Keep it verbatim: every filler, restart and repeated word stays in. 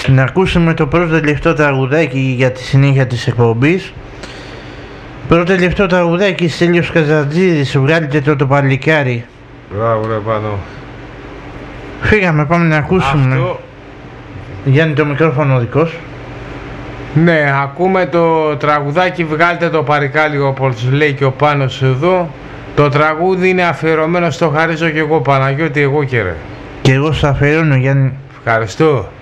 Να ακούσουμε το πρώτο τελευταίο τραγουδάκι για τη συνέχεια της εκπομπής. Πρώτο τελευταίο τραγουδάκι, Στέλιος Καζατζίδης, βγάλετε το το παλικάρι. Μπράβο ρε Πάνο. Φύγαμε, πάμε να ακούσουμε. Αυτό... Γιάννη, το μικρόφωνο δικός. Ναι, ακούμε το τραγουδάκι «Βγάλτε το παρικάλι», όπως λέει και ο Πάνος εδώ. Το τραγούδι είναι αφιερωμένο στο χαρίζω και εγώ, Παναγιώτη, εγώ και ρε. Και εγώ σ' αφιερώνω, Γιάννη. Ευχαριστώ.